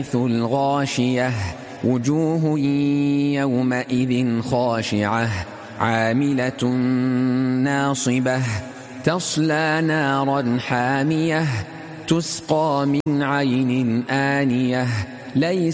الغاشية وجوه يومئذ خاشعة عاملة ناصبة تصلى نارا حامية تسقى من عين آنية ليس